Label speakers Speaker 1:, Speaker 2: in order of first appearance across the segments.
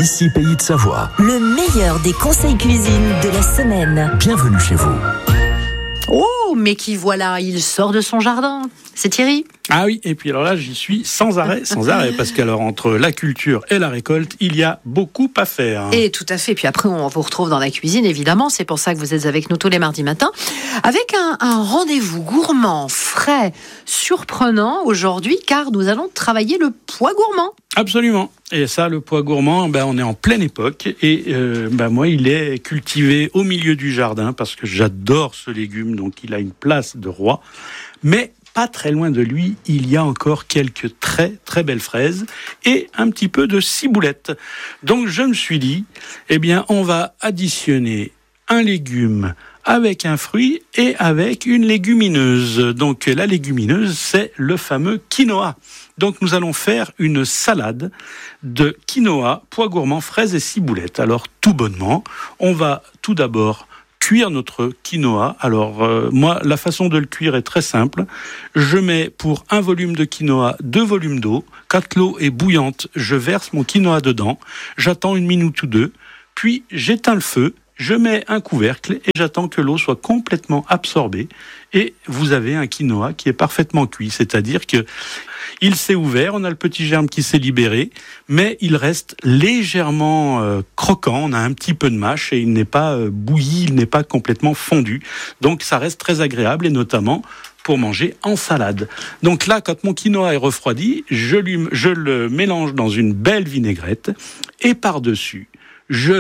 Speaker 1: Ici Pays de Savoie.
Speaker 2: Le meilleur des conseils cuisine de la semaine.
Speaker 1: Bienvenue chez vous.
Speaker 3: Oh, mais qui voilà, il sort de son jardin. C'est Thierry.
Speaker 4: Ah oui, et puis alors là, j'y suis sans arrêt, parce qu'alors entre la culture et la récolte, il y a beaucoup à faire.
Speaker 3: Et tout à fait, puis après on vous retrouve dans la cuisine, évidemment, c'est pour ça que vous êtes avec nous tous les mardis matins, avec un rendez-vous gourmand, frais, surprenant aujourd'hui, car nous allons travailler le pois gourmand.
Speaker 4: Absolument. Et ça, le pois gourmand, on est en pleine époque. Et moi, il est cultivé au milieu du jardin parce que j'adore ce légume. Donc, il a une place de roi. Mais pas très loin de lui, il y a encore quelques très, très belles fraises et un petit peu de ciboulette. Donc, je me suis dit, on va additionner un légume avec un fruit et avec une légumineuse. Donc, la légumineuse, c'est le fameux quinoa. Donc, nous allons faire une salade de quinoa, pois gourmand, fraises et ciboulette. Alors, tout bonnement, on va tout d'abord cuire notre quinoa. Alors, moi, la façon de le cuire est très simple. Je mets pour un volume de quinoa 2 volumes d'eau. Quand l'eau est bouillante, je verse mon quinoa dedans. J'attends 1 minute ou 2. Puis, j'éteins le feu. Je mets un couvercle et j'attends que l'eau soit complètement absorbée. Et vous avez un quinoa qui est parfaitement cuit. C'est-à-dire que il s'est ouvert, on a le petit germe qui s'est libéré, mais il reste légèrement croquant. On a un petit peu de mâche et il n'est pas bouilli, il n'est pas complètement fondu. Donc ça reste très agréable et notamment pour manger en salade. Donc là, quand mon quinoa est refroidi, je le mélange dans une belle vinaigrette et par-dessus, je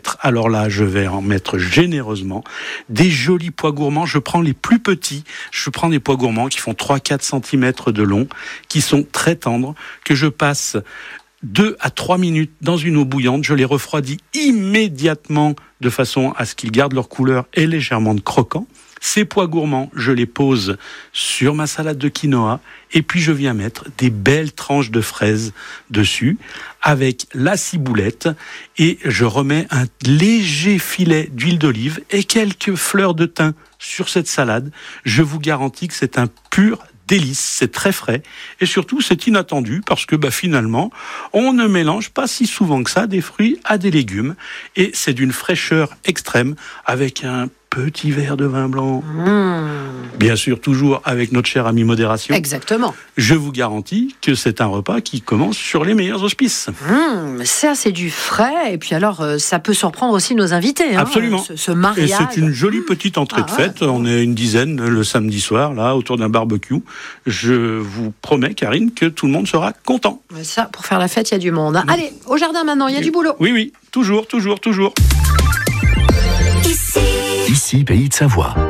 Speaker 4: vais en mettre généreusement des jolis pois gourmands. Je prends les plus petits. Je prends des pois gourmands qui font 3-4 cm de long, qui sont très tendres, que je passe 2 à 3 minutes dans une eau bouillante. Je les refroidis immédiatement de façon à ce qu'ils gardent leur couleur et légèrement croquants. Ces pois gourmands, je les pose sur ma salade de quinoa et puis je viens mettre des belles tranches de fraises dessus avec la ciboulette et je remets un léger filet d'huile d'olive et quelques fleurs de thym sur cette salade. Je vous garantis que c'est un pur délice, c'est très frais et surtout c'est inattendu parce que finalement on ne mélange pas si souvent que ça des fruits à des légumes et c'est d'une fraîcheur extrême avec un petit verre de vin blanc. Bien sûr, toujours avec notre cher ami modération.
Speaker 3: Exactement.
Speaker 4: Je vous garantis que c'est un repas qui commence sur les meilleurs auspices.
Speaker 3: Ça, c'est du frais. Et puis alors, ça peut surprendre aussi nos invités.
Speaker 4: Absolument.
Speaker 3: Ce mariage.
Speaker 4: Et c'est une jolie petite entrée de fête. On est une dizaine le samedi soir, là, autour d'un barbecue. Je vous promets, Karine, que tout le monde sera content.
Speaker 3: Mais ça, pour faire la fête, il y a du monde. Allez, au jardin maintenant, il y a du boulot.
Speaker 4: Oui, toujours.
Speaker 1: Ici Pays de Savoie.